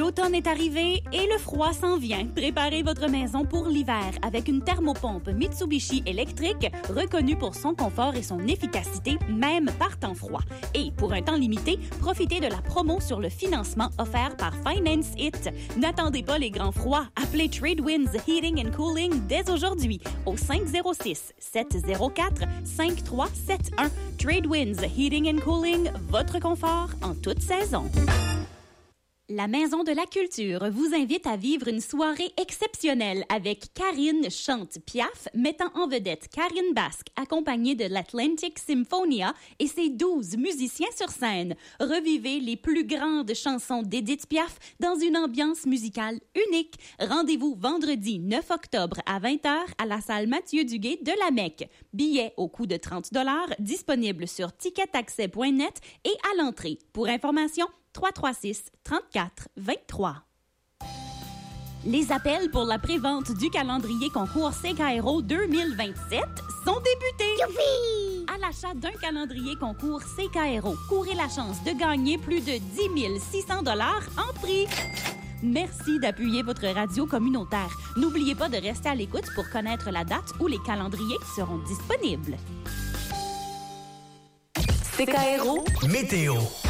L'automne est arrivé et le froid s'en vient. Préparez votre maison pour l'hiver avec une thermopompe Mitsubishi électrique reconnue pour son confort et son efficacité, même par temps froid. Et pour un temps limité, profitez de la promo sur le financement offert par Finance It. N'attendez pas les grands froids. Appelez Tradewinds Heating and Cooling dès aujourd'hui au 506-704-5371. Tradewinds Heating and Cooling, votre confort en toute saison. La Maison de la Culture vous invite à vivre une soirée exceptionnelle avec Karine chante Piaf, mettant en vedette Karine Basque, accompagnée de l'Atlantic Symphonia et ses 12 musiciens sur scène. Revivez les plus grandes chansons d'Édith Piaf dans une ambiance musicale unique. Rendez-vous vendredi 9 octobre à 20h à la salle Mathieu Duguay de la Mecque. Billets au coût de 30 $, disponibles sur ticketaccès.net et à l'entrée. Pour information, 336-34-23. Les appels pour la prévente du calendrier concours Secaero 2027 sont débutés. Youpi! À l'achat d'un calendrier concours Secaero, courez la chance de gagner plus de 10 600 $ en prix. Merci d'appuyer votre radio communautaire. N'oubliez pas de rester à l'écoute pour connaître la date où les calendriers seront disponibles. Secaero Météo.